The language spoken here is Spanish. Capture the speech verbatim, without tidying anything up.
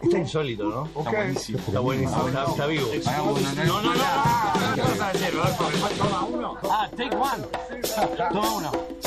Está insólito, ¿no? Está buenísimo. Está buenísimo, está, está vivo. Hagamos una No, no, no. ¿Qué vas a decir, Rodolfo? ¿Que toma uno? Ah, take one. Toma uno.